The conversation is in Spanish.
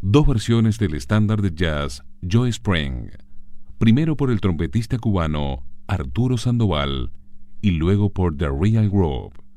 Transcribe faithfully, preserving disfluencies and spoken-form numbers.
dos versiones del estándar de jazz Joe Spring, primero por el trompetista cubano Arturo Sandoval y luego por The Real Group.